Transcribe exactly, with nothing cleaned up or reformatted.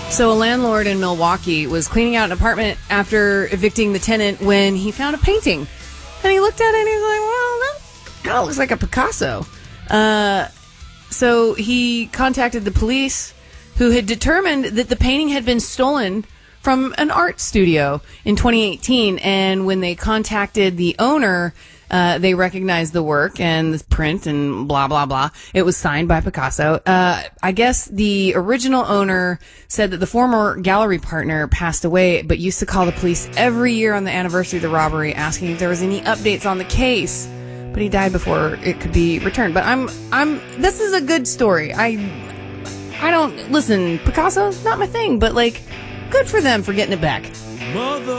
So a landlord in Milwaukee was cleaning out an apartment after evicting the tenant when he found a painting. And he looked at it and he's like, well, that kind of looks like a Picasso. Uh, so he contacted the police, who had determined that the painting had been stolen from an art studio in twenty eighteen. And when they contacted the owner, uh, they recognized the work and the print and blah, blah, blah. It was signed by Picasso. Uh, I guess the original owner said that the former gallery partner passed away, but used to call the police every year on the anniversary of the robbery, asking if there was any updates on the case. But he died before it could be returned. But I'm, I'm, this is a good story. I, I don't, listen, Picasso, not my thing, but like, good for them for getting it back. Mother.